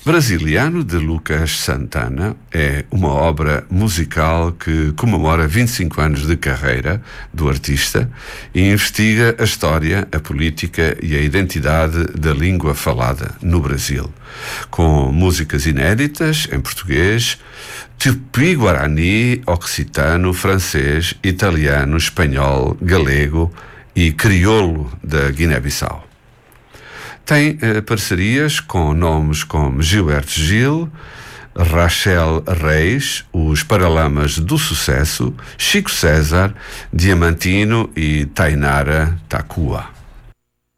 Brasiliano, de Lucas Santana, é uma obra musical que comemora 25 anos de carreira do artista e investiga a história, a política e a identidade da língua falada no Brasil, com músicas inéditas em português, tupi-guarani, occitano, francês, italiano, espanhol, galego e crioulo da Guiné-Bissau. Tem parcerias com nomes como Gilberto Gil, Rachel Reis, os Paralamas do Sucesso, Chico César, Diamantino e Tainara Tacuba.